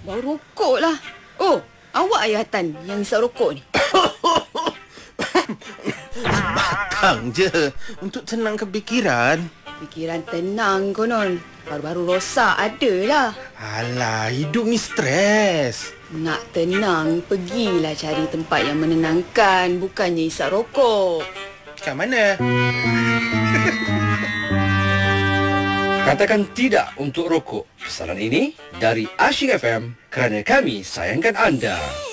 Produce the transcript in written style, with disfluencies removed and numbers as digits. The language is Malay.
Bau rokok lah. Oh, awak ayatan yang isap rokok ni? Bakang je untuk tenangkan fikiran. Fikiran tenang konon. Baru-baru rosak adalah. Alah, hidup ni stres. Nak tenang, pergilah cari tempat yang menenangkan. Bukannya isap rokok. Kat mana? Katakan tidak untuk rokok. Pesanan ini dari Asyik FM kerana kami sayangkan anda.